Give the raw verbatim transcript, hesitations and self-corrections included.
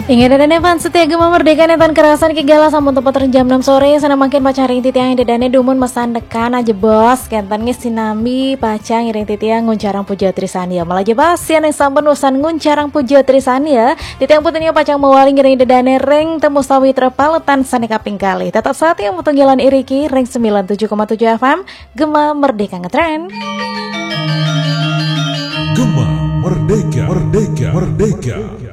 Ingin dan Evan setia Gema Merdeka netan kerasan kegala sampun tempat jam enam sore sana makin pacaring titiang dedane dumun mesan dekan aja bos kentan sinambi pacang iring titiang nguncarang puja trisania malah aja bas yang sampun usan nguncarang puja trisania titiang putihnya pacang mewaling iring dedane reng temu sawi terpaletan sani kaping kali tetap saat yang mutunggilan iriki reng sembilan puluh tujuh koma tujuh F M Gema Merdeka ngetren. Gema Merdeka Merdeka Merdeka